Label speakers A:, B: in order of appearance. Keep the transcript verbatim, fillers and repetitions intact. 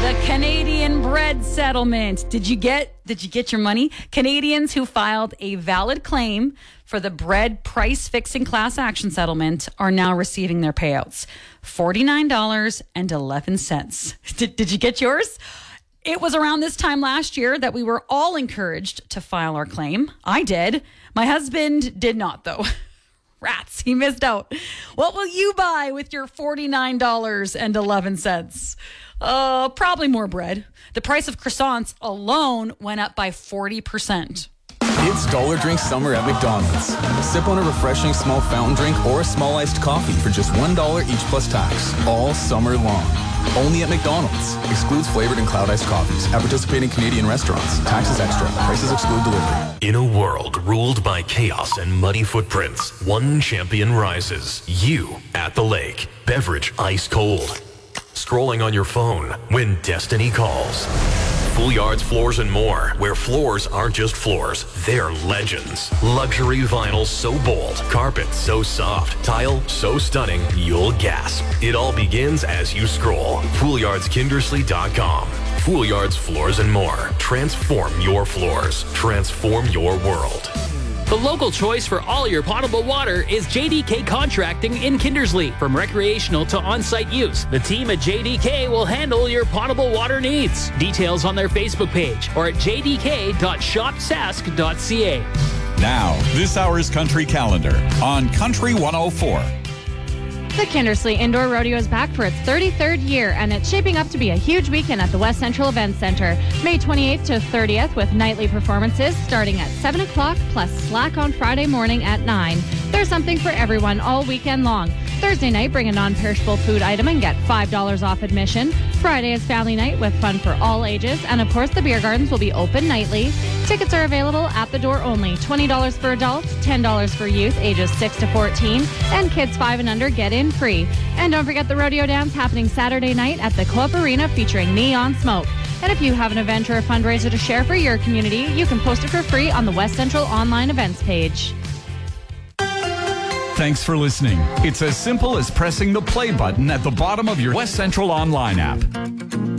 A: The Canadian bread settlement. Did you get did you get your money? Canadians who filed a valid claim for the bread price fixing class action settlement are now receiving their payouts. forty-nine dollars and eleven cents. Did, did you get yours? It was around this time last year that we were all encouraged to file our claim. I did. My husband did not, though. Rats, he missed out. What will you buy with your forty-nine dollars and eleven cents? Uh, probably more bread. The price of croissants alone went up by forty percent.
B: It's Dollar Drink Summer at McDonald's. Sip on a refreshing small fountain drink or a small iced coffee for just one dollar each plus tax, all summer long. Only at McDonald's. Excludes flavored and cloud iced coffees at participating Canadian restaurants. Taxes extra. Prices exclude delivery.
C: In a world ruled by chaos and muddy footprints, one champion rises. You at the lake. Beverage ice cold. Scrolling on your phone when destiny calls. Foolyards Floors and More, where floors aren't just floors, they're legends. Luxury vinyl so bold, carpet so soft, tile so stunning, you'll gasp. It all begins as you scroll. Foolyards Kindersley dot com. Foolyards Floors and More. Transform your floors. Transform your world.
D: The local choice for all your potable water is J D K Contracting in Kindersley. From recreational to on-site use, the team at J D K will handle your potable water needs. Details on their Facebook page or at j d k dot shop sask dot c a.
E: Now, this hour's country calendar on Country one oh four.
F: The Kindersley Indoor Rodeo is back for its thirty-third year, and it's shaping up to be a huge weekend at the West Central Events Center. May twenty-eighth to thirtieth with nightly performances starting at seven o'clock plus slack on Friday morning at nine. There's something for everyone all weekend long. Thursday night, bring a non-perishable food item and get five dollars off admission. Friday is family night with fun for all ages. And of course, the beer gardens will be open nightly. Tickets are available at the door only. twenty dollars for adults, ten dollars for youth ages six to fourteen, and kids five and under get in free. And don't forget the rodeo dance happening Saturday night at the Co-op Arena featuring Neon Smoke. And if you have an event or a fundraiser to share for your community, you can post it for free on the West Central online events page.
E: Thanks for listening. It's as simple as pressing the play button at the bottom of your West Central online app.